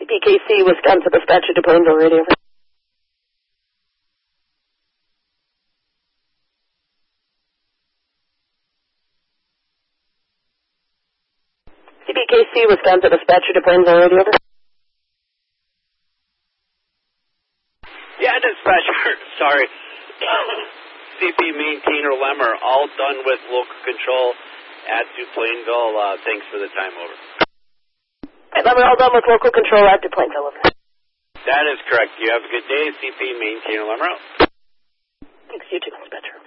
CPKC, Wisconsin Dispatcher to Plainville Radio. CPKC, Wisconsin Dispatcher to Plainville Radio. Yeah, dispatcher, sorry. CP Maintainer Lemmer, all done with local control at to Plainville. Thanks for the time, over. Lemmer, all done with local control at to Plainville, over. That is correct. You have a good day, CP Maintainer Lemmer out. Thanks, you too, dispatcher.